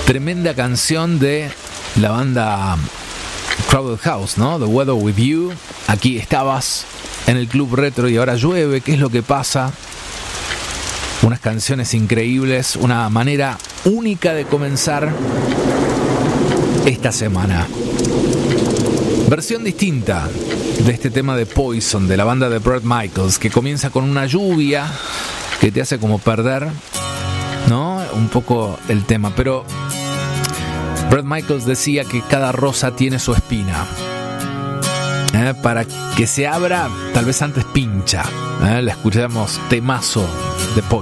Tremenda canción de la banda Crowded House, ¿no? The Weather With You. Aquí estabas en el Club Retro y ahora llueve. ¿Qué es lo que pasa? Unas canciones increíbles, una manera única de comenzar esta semana. Versión distinta de este tema de Poison, de la banda de Bret Michaels, que comienza con una lluvia que te hace como perder, ¿no? Un poco el tema, pero Bret Michaels decía que cada rosa tiene su espina. Para que se abra, tal vez antes pincha. La escuchamos, temazo de Poison.